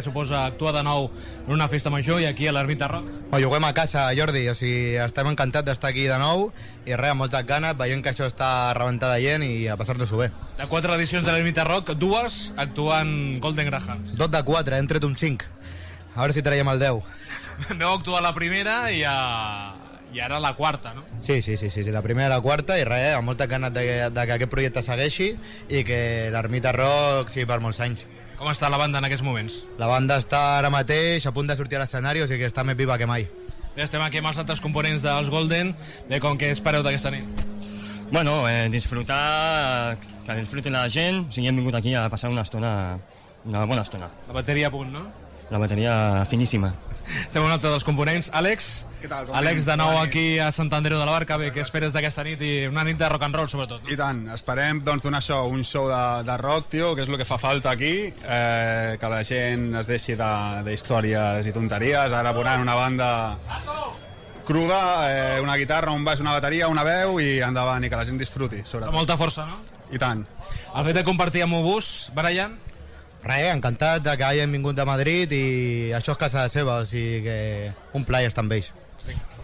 que suposa actuar de nou en una festa major i aquí a l'Ermita Rock. Juguem a casa, Jordi, o sigui, estem encantats d'estar aquí de nou i res, amb moltes ganes, veient que això està rebentat de gent i a passar-nos-ho bé. De 4 edicions de l'Ermita Rock, 2 actuant Golden Graham. 2 de 4, hem tret un 5. A veure si traiem el 10. Aneu a actuar la primera i ara la quarta, no? Sí, la primera i la quarta i res, amb moltes ganes de que aquest projecte segueixi i que l'Ermita Rock sigui per molts anys. Com està la banda en aquests moments? La banda està ara mateix a punt de sortir a l'escenari, o sigui que està més viva que mai. Bé, estem aquí amb els altres components dels Golden. Bé, com que espereu d'aquesta nit? Bueno, disfrutar, que disfrutin la gent. O sigui, hem vingut aquí a passar una bona estona. La bateria a punt, no? La bateria finíssima. Estem un altre dels components. Àlex? Què tal? Àlex, de nou aquí a Sant Andreu de la Barca. Bé, què esperes d'aquesta nit? I una nit de rock and roll, sobretot. No? I tant, esperem doncs, donar això, un show de rock, tio, que és el que fa falta aquí, que la gent es deixi d'històries i tonteries. Ara veuran una banda cruda, una guitarra, un baix, una bateria, una veu i endavant, i que la gent disfruti, sobretot. Amb molta força, no? I tant. El fet de compartir amb Obús, Brian? Res, encantat de que hagin vingut de Madrid i això és casa seva, o sigui que un plaer estar amb ells.